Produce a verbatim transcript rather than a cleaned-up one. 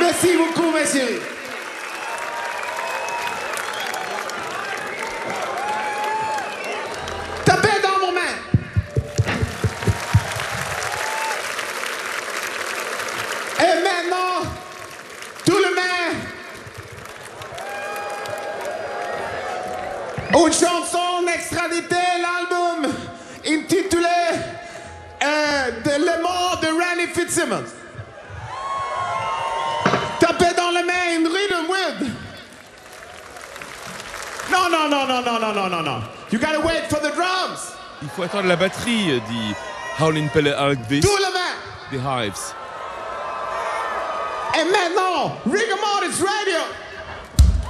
Merci beaucoup, messieurs. Tapez dans vos mains. Et maintenant, tout le monde, une chanson extraditée, l'album intitulé euh, de Le mort de Randy Fitzsimmons. Tapez dans les mains, une rhythm with. Non, non, non, non, non, non, non, non, non. You gotta wait for the drums. Il faut attendre la batterie, dit Howlin' Pelle Alkvis, Tout le main. The Hives. Et maintenant, Rigor Mortis Radio.